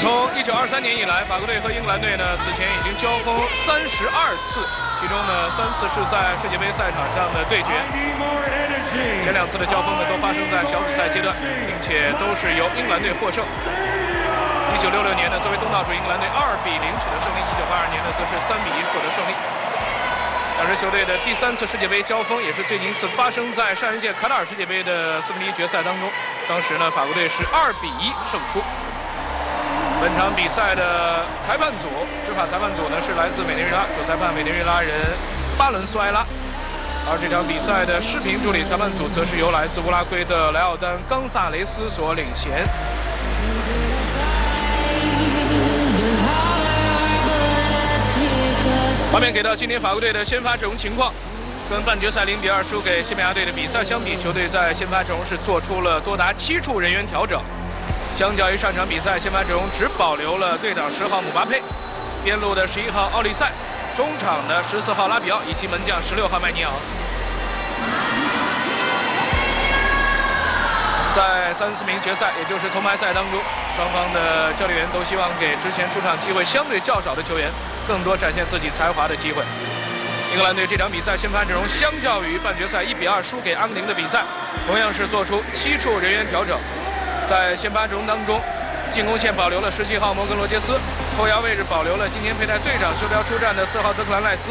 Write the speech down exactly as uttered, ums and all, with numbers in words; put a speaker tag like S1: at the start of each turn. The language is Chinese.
S1: 从一九二三年以来，法国队和英格兰队呢此前已经交锋三十二次，其中呢三次是在世界杯赛场上的对决。前两次的交锋呢都发生在小组赛阶段，并且都是由英格兰队获胜。一九六六年呢，作为东道主英格兰队二比零取得胜利；一九八二年呢，则是三比一获得胜利。两支球队的第三次世界杯交锋也是最近一次发生在上一届卡塔尔世界杯的四分之一决赛当中，当时呢法国队是二比一胜出。本场比赛的裁判组，执法裁判组呢是来自委内瑞拉，主裁判委内瑞拉人巴伦苏埃拉。而这场比赛的视频助理裁判组则是由来自乌拉圭的莱奥丹·冈萨雷斯所领衔。画面给到今天法国队的先发阵容情况，跟半决赛零比二输给西班牙队的比赛相比，球队在先发阵容是做出了多达七处人员调整。相较于上场比赛，先发阵容只保留了队长十号姆巴佩、边路的十一号奥利塞、中场的十四号拉比奥以及门将十六号麦尼昂。在三四名决赛，也就是铜牌赛当中，双方的教练员都希望给之前出场机会相对较少的球员更多展现自己才华的机会。英格兰队这场比赛先发阵容相较于半决赛一比二输给阿根廷的比赛，同样是做出七处人员调整。在先发阵容当中，进攻线保留了十七号摩根罗杰斯，后腰位置保留了今天佩戴队长袖标出战的四号德克兰赖斯，